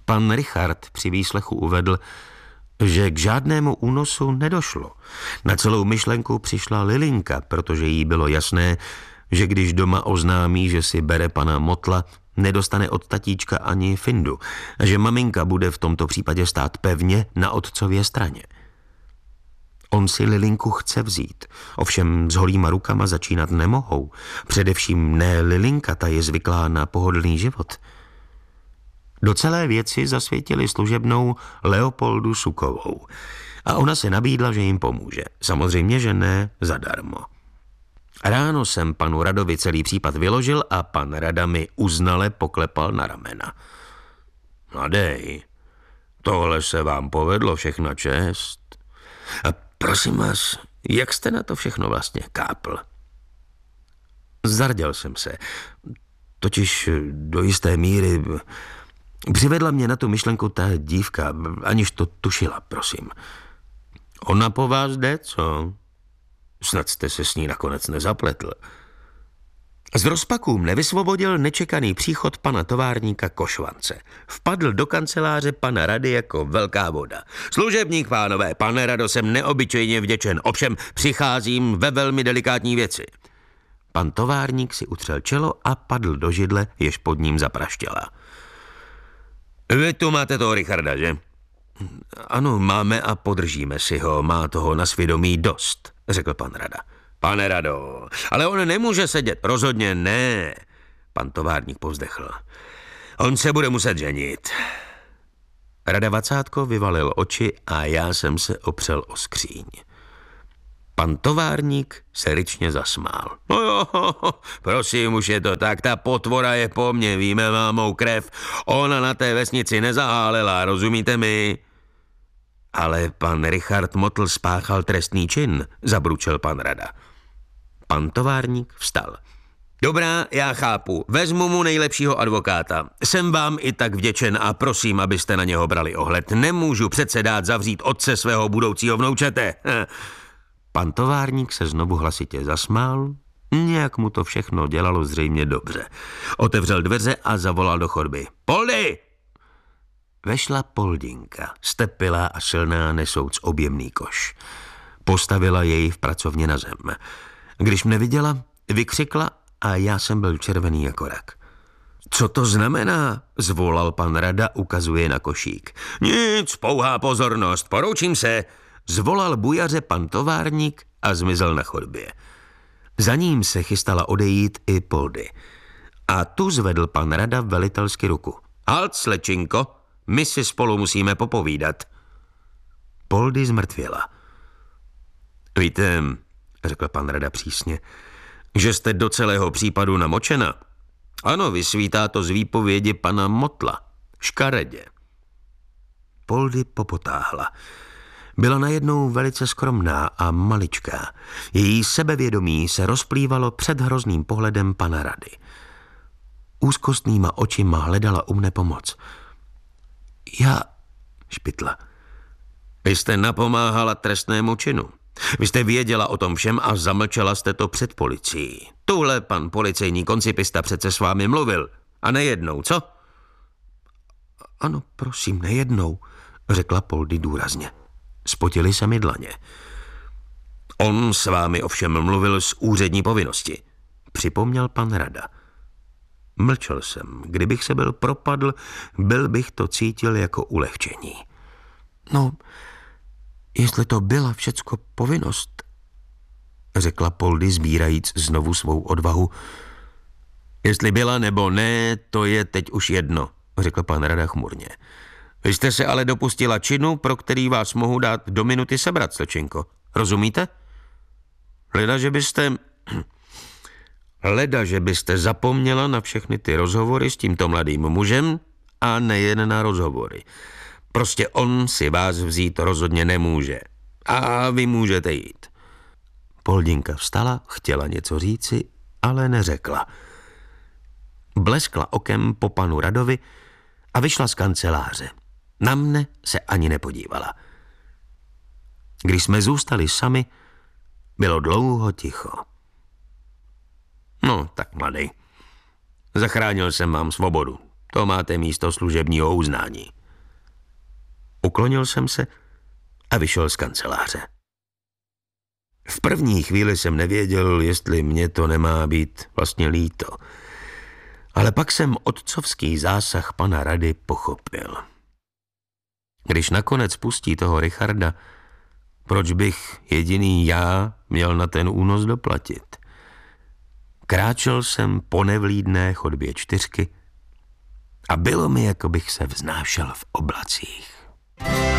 Pan Richard při výslechu uvedl, že k žádnému únosu nedošlo. Na celou myšlenku přišla Lilinka, protože jí bylo jasné, že když doma oznámí, že si bere pana Motla, nedostane od tatíčka ani findu a že maminka bude v tomto případě stát pevně na otcově straně. On si Lilinku chce vzít, ovšem s holýma rukama začínat nemohou. Především ne Lilinka, ta je zvyklá na pohodlný život. Do celé věci zasvětili služebnou Leopoldu Sukovou a ona se nabídla, že jim pomůže. Samozřejmě, že ne zadarmo. Ráno jsem panu Radovi celý případ vyložil a pan Rada mi uznale poklepal na ramena. Mladej, tohle se vám povedlo, všechna čest. A prosím vás, jak jste na to všechno vlastně kápl? Zarděl jsem se, totiž do jisté míry přivedla mě na tu myšlenku ta dívka, aniž to tušila, prosím. Ona po vás jde, co? Snad jste se s ní nakonec nezapletl. Z rozpaků mne vysvobodil nečekaný příchod pana továrníka Košvance. Vpadl do kanceláře pana Rady jako velká voda. Služebník, pánové, pane Rado, jsem neobyčejně vděčen, ovšem přicházím ve velmi delikátní věci. Pan továrník si utřel čelo a padl do židle, jež pod ním zapraštěla. Vy tu máte toho Richarda, že? Ano, máme a podržíme si ho, má toho na svědomí dost, řekl pan Rada. Pane Rado, ale on nemůže sedět, rozhodně ne. Pan továrník povzdechl. On se bude muset ženit. Rada Vacátko vyvalil oči a já jsem se opřel o skříň. Pan továrník se ryčně zasmál. No jo, prosím, už je to tak, ta potvora je po mně, víme, má mou krev. Ona na té vesnici nezahálela, rozumíte mi? Ale pan Richard Motl spáchal trestný čin, zabručel pan Rada. Pan továrník vstal. Dobrá, já chápu, vezmu mu nejlepšího advokáta. Jsem vám i tak vděčen a prosím, abyste na něho brali ohled. Nemůžu přece dát zavřít otce svého budoucího vnoučete. Pan továrník se znovu hlasitě zasmál, nějak mu to všechno dělalo zřejmě dobře. Otevřel dveře a zavolal do chodby. Poldy! Vešla Poldinka, stepilá a silná nesouc objemný koš. Postavila jej v pracovně na zem. Když mne viděla, vykřikla a já jsem byl červený jako rak. Co to znamená? Zvolal pan Rada, ukazuje na košík. Nic, pouhá pozornost, poroučím se. Zvolal bujaře pan továrník a zmizel na chodbě. Za ním se chystala odejít i Poldy. A tu zvedl pan Rada velitelsky ruku. Halt, slečinko, my si spolu musíme popovídat. Poldy zmrtvěla. Víte, řekl pan Rada přísně, že jste do celého případu namočena. Ano, vysvítá to z výpovědi pana Motla. Škaredě. Poldy popotáhla. Byla najednou velice skromná a maličká. Její sebevědomí se rozplývalo před hrozným pohledem pana Rady. Úzkostnýma očima hledala u mne pomoc. Já, špitla. Vy jste napomáhala trestnému činu. Vy jste věděla o tom všem a zamlčela jste to před policií. Tuhle pan policejní koncipista přece s vámi mluvil. A nejednou, co? Ano, prosím, nejednou, řekla Poldy důrazně. Spotily se mi dlaně. On s vámi ovšem mluvil z úřední povinnosti, připomněl pan Rada. Mlčel jsem. Kdybych se byl propadl, byl bych to cítil jako ulehčení. No, jestli to byla všecko povinnost, řekla Poldy, sbírajíc znovu svou odvahu. Jestli byla nebo ne, to je teď už jedno, řekl pan Rada chmurně. Vy jste se ale dopustila činu, pro který vás mohu dát do minuty sebrat, slečinko. Rozumíte? Leda, že byste zapomněla na všechny ty rozhovory s tímto mladým mužem a nejen na rozhovory. Prostě on si vás vzít rozhodně nemůže. A vy můžete jít. Poldinka vstala, chtěla něco říci, ale neřekla. Bleskla okem po panu Radovi a vyšla z kanceláře. Na mne se ani nepodívala. Když jsme zůstali sami, bylo dlouho ticho. No, tak mladej. Zachránil jsem vám svobodu. To máte místo služebního uznání. Uklonil jsem se a vyšel z kanceláře. V první chvíli jsem nevěděl, jestli mě to nemá být vlastně líto. Ale pak jsem otcovský zásah pana Rady pochopil. Když nakonec pustí toho Richarda, proč bych jediný já měl na ten únos doplatit? Kráčel jsem po nevlídné chodbě 4 a bylo mi, jako bych se vznášel v oblacích.